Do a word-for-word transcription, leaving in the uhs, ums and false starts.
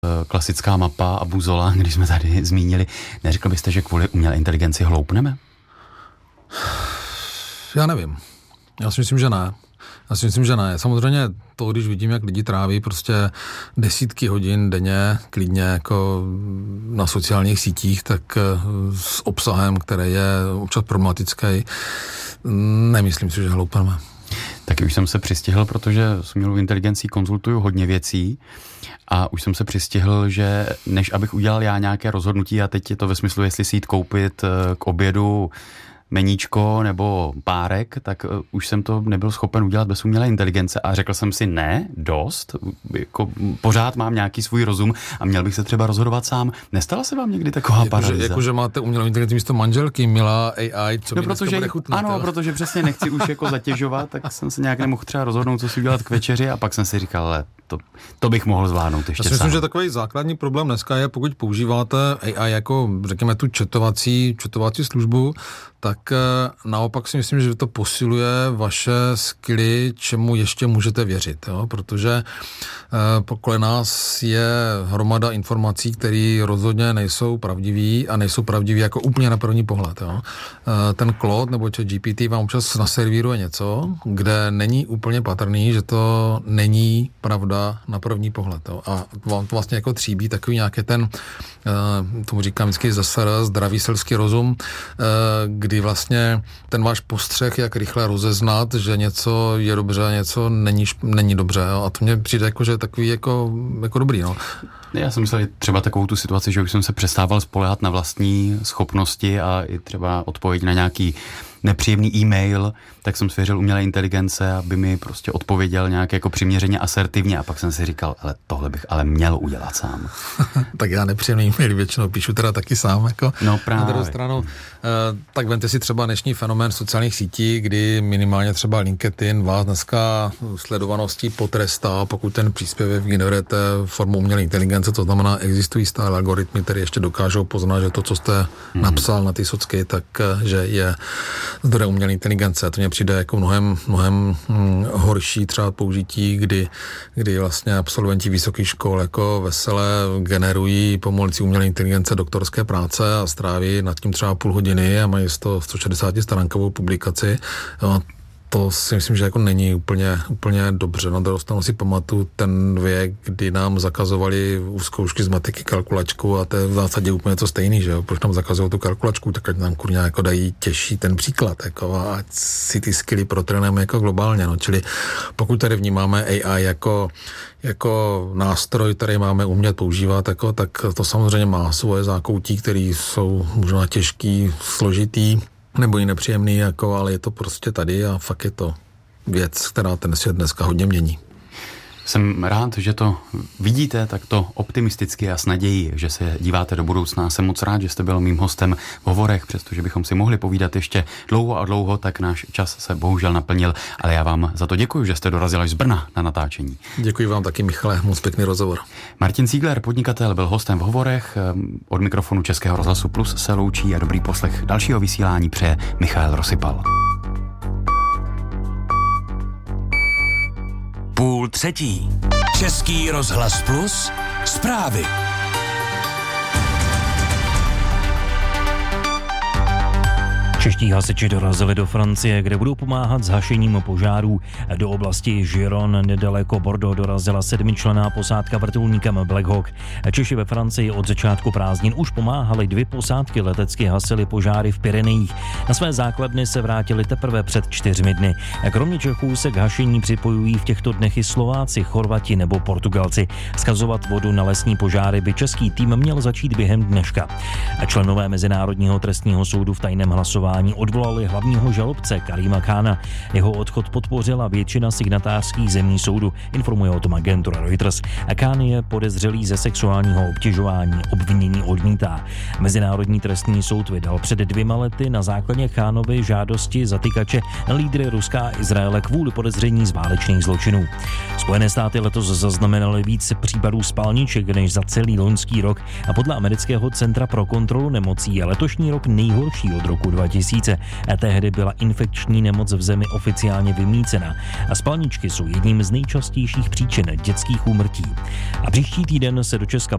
klasická mapa a buzola, když jsme tady zmínili. Neřekl byste, že kvůli umělé inteligenci hloupneme? Já nevím. Já si myslím, že ne. Já si myslím, že ne. Samozřejmě to, když vidím, jak lidi tráví prostě desítky hodin denně, klidně jako na sociálních sítích, tak s obsahem, který je občas problematický, nemyslím si, že hloupneme. Taky už jsem se přistihl, protože s umělou inteligencí konzultuju hodně věcí a už jsem se přistihl, že než abych udělal já nějaké rozhodnutí, a teď je to ve smyslu, jestli si jít koupit k obědu meníčko nebo párek, tak uh, už jsem to nebyl schopen udělat bez umělé inteligence a řekl jsem si ne, dost, jako pořád mám nějaký svůj rozum a měl bych se třeba rozhodovat sám. Nestala se vám někdy taková paralýza? Jakože máte umělou inteligenci místo manželky, milá A I, co no, by protože, dneska bude chutnat. Ano, jo? Protože přesně nechci už jako zatěžovat, tak jsem se nějak nemohl třeba rozhodnout, co si udělat k večeři a pak jsem si říkal, ale to, to bych mohl zvládnout ještě sám. Já si myslím, sám. že takový základní problém dneska je, pokud používáte A I jako, řekněme, tu chatovací, chatovací službu, tak naopak si myslím, že to posiluje vaše skilly, čemu ještě můžete věřit, jo? Protože kolem nás je hromada informací, které rozhodně nejsou pravdivý a nejsou pravdivý jako úplně na první pohled. Jo? Ten Claude nebo G P T vám občas naservíruje něco, kde není úplně patrný, že to není pravda na první pohled. Jo? A vám to vlastně jako tříbí takový nějaký ten, tomu říkám vždycky zase zdravý selský rozum, kdy vlastně ten váš postřeh, jak rychle rozeznat, že něco je dobře a něco není, není dobře. Jo? A to mně přijde jako, že je takový jako, jako dobrý. No. Já jsem myslel třeba takovou tu situaci, že už jsem se přestával spoléhat na vlastní schopnosti a i třeba odpověď na nějaký nepříjemný e-mail, tak jsem svěřil umělé inteligence, aby mi prostě odpověděl nějak jako přiměřeně asertivně a pak jsem si říkal, ale tohle bych ale měl udělat sám. Tak já nepříjemný e-mail většinou píšu teda taky sám. Jako no právě. Na druhou stranu, eh, tak vemte si třeba dnešní fenomén sociálních sítí, kdy minimálně třeba LinkedIn vás dneska sledovaností potrestá, pokud ten příspěvek generujete formou umělé inteligence, to znamená, existují stále algoritmy, které ještě dokážou poznat, že to, co jste mm-hmm. napsal na ty socky, tak že je zdroje umělé inteligence. To mně přijde jako mnohem, mnohem hm, horší třeba použití, kdy, kdy vlastně absolventi vysokých škol jako veselé generují pomocí umělé inteligence doktorské práce a stráví nad tím třeba půl hodiny a mají sto šedesát stránkovou publikaci. Jo, to si myslím, že jako není úplně, úplně dobře. Na druhou stranu si pamatuju ten věk, kdy nám zakazovali u zkoušky z matiky kalkulačku a to je v zásadě úplně to stejný, že jo? Proč nám zakazují tu kalkulačku, tak ať nám kurňa jako dají těžší ten příklad, jako a ať si ty skilly protrénujeme jako globálně, no. Čili pokud tady vnímáme A I jako jako nástroj, který máme umět používat, jako, tak to samozřejmě má svoje zákoutí, které jsou možná těžký, složitý, nebo i nepříjemný, jako, ale je to prostě tady a fakt je to věc, která ten svět dneska hodně mění. Jsem rád, že to vidíte takto optimisticky a s nadějí, že se díváte do budoucna. Jsem moc rád, že jste byl mým hostem v Hovorech, přestože bychom si mohli povídat ještě dlouho a dlouho, tak náš čas se bohužel naplnil, ale já vám za to děkuji, že jste dorazil až z Brna na natáčení. Děkuji vám taky, Michale, moc pěkný rozhovor. Martin Ziegler, podnikatel, byl hostem v Hovorech. Od mikrofonu Českého rozhlasu Plus se loučí a dobrý poslech dalšího vysílání přeje Michael Rosypal. Půl třetí. Český rozhlas Plus. Zprávy. Čeští hasiči dorazili do Francie, kde budou pomáhat s hašením požárů. Do oblasti Giron nedaleko Bordeaux dorazila sedmičlenná posádka vrtulníkem Black Hawk. Češi ve Francii od začátku prázdnin už pomáhali, dvě posádky letecky hasily požáry v Pyrenejích. Na své základny se vrátili teprve před čtyřmi dny. Kromě Čechů se k hašení připojují v těchto dnech i Slováci, Chorvati nebo Portugalci. Skazovat vodu na lesní požáry by český tým měl začít během dneška. Členové Mezinárodního trestního soudu v tajném hlasování odvolali hlavního žalobce Karima Khána. Jeho odchod podpořila většina signatářských zemí soudu, informuje o tom agentura Reuters. Khan je podezřelý ze sexuálního obtěžování, obvinění odmítá. Mezinárodní trestní soud vydal před dvěma lety na základě Khánovy žádosti zatykače na lídry Ruska a Izraele kvůli podezření z válečných zločinů. Spojené státy letos zaznamenaly víc případů spalniček než za celý loňský rok a podle amerického centra pro kontrolu nemocí je letošní rok nejhorší od roku dva tisíce. A tehdy byla infekční nemoc v zemi oficiálně vymýcena. A spalničky jsou jedním z nejčastějších příčin dětských úmrtí. A příští týden se do Česka